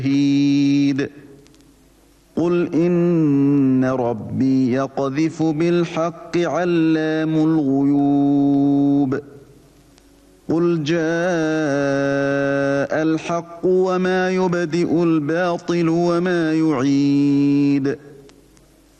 شهيد قل إن ربي يقذف بالحق علام الغيوب قل جاء الحق وما يبدئ الباطل وما يعيد